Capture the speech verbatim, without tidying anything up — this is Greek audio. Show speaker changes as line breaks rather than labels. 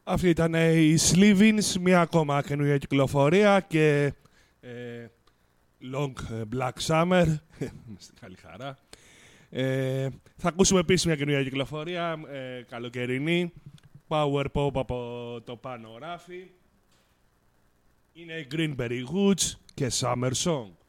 Αυτή ήταν η Slivins, μια ακόμα καινούργια κυκλοφορία και ε, Long Black Summer. Στην καλή χαρά. Ε, θα ακούσουμε επίσης μια καινούργια κυκλοφορία, ε, καλοκαιρινή, Power Pop από το πάνω ράφι. Είναι η Greenberry Woods και Summer Song.